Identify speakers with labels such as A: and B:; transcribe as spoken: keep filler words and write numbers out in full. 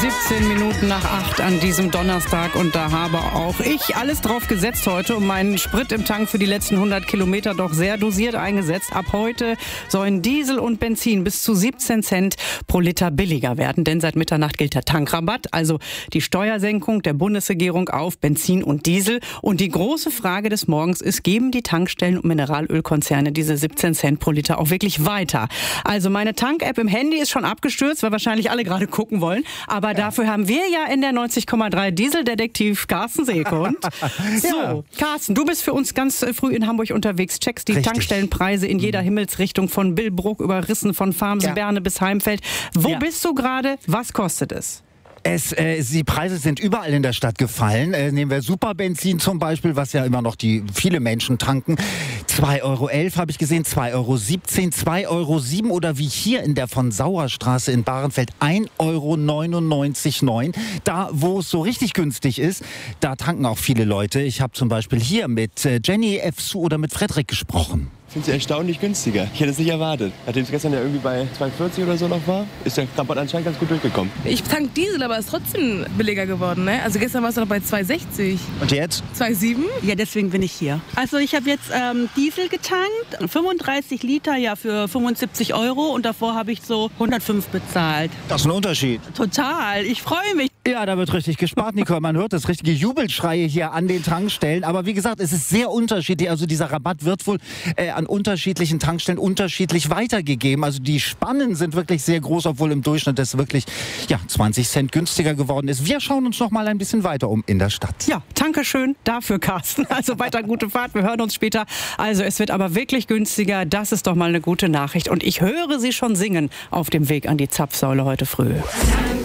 A: siebzehn Minuten nach acht an diesem Donnerstag und da habe auch ich alles drauf gesetzt heute und meinen Sprit im Tank für die letzten hundert Kilometer doch sehr dosiert eingesetzt. Ab heute sollen Diesel und Benzin bis zu siebzehn Cent pro Liter billiger werden, denn seit Mitternacht gilt der Tankrabatt, also die Steuersenkung der Bundesregierung auf Benzin und Diesel. Und die große Frage des Morgens ist, geben die Tankstellen und Mineralölkonzerne diese siebzehn Cent pro Liter auch wirklich weiter? Also meine Tank-App im Handy ist schon abgestürzt, weil wahrscheinlich alle gerade gucken wollen. Aber ja. Dafür haben wir ja in der neunzig Komma drei Dieseldetektiv Carsten Seekund. So, ja. Carsten, du bist für uns ganz früh in Hamburg unterwegs, checkst die Richtig. Tankstellenpreise in jeder Himmelsrichtung von Billbrook über Rissen, von Farmsen-Berne ja. bis Heimfeld. Wo ja. bist du gerade? Was kostet es?
B: Es, äh, die Preise sind überall in der Stadt gefallen. Äh, nehmen wir Superbenzin zum Beispiel, was ja immer noch die viele Menschen tanken. zwei Euro elf habe ich gesehen, zwei Euro siebzehn, zwei Euro sieben oder wie hier in der von Sauerstraße in Bahrenfeld ein Euro neunundneunzig Komma neun. Da, wo es so richtig günstig ist, da tanken auch viele Leute. Ich habe zum Beispiel hier mit äh, Jenny F. Su oder mit Frederik gesprochen.
C: Sind sie erstaunlich günstiger. Ich hätte es nicht erwartet. Nachdem es gestern ja irgendwie bei zwei vierzig oder so noch war, ist der Rabatt anscheinend ganz gut durchgekommen.
D: Ich tank Diesel, aber es ist trotzdem billiger geworden. Ne? Also gestern war es noch bei zwei sechzig.
B: Und jetzt?
D: zwei sieben.
E: Ja, deswegen bin ich hier. Also ich habe jetzt ähm, Diesel getankt, fünfunddreißig Liter ja für fünfundsiebzig Euro und davor habe ich so hundertfünf bezahlt.
B: Das ist ein Unterschied.
E: Total, ich freue mich.
B: Ja, da wird richtig gespart, Nicole. Man hört das richtige Jubelschreie hier an den Tankstellen. Aber wie gesagt, es ist sehr unterschiedlich. Also dieser Rabatt wird wohl äh, an unterschiedlichen Tankstellen unterschiedlich weitergegeben. Also die Spannen sind wirklich sehr groß, obwohl im Durchschnitt es wirklich ja, zwanzig Cent günstiger geworden ist. Wir schauen uns noch mal ein bisschen weiter um in der Stadt.
A: Ja, danke schön dafür, Carsten. Also weiter gute Fahrt. Wir hören uns später. Also es wird aber wirklich günstiger. Das ist doch mal eine gute Nachricht. Und ich höre Sie schon singen auf dem Weg an die Zapfsäule heute früh.